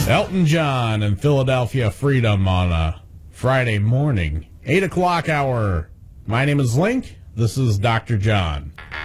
Elton John and Philadelphia Freedom on a Friday morning, 8 o'clock hour. My name is Link. This is Dr. John.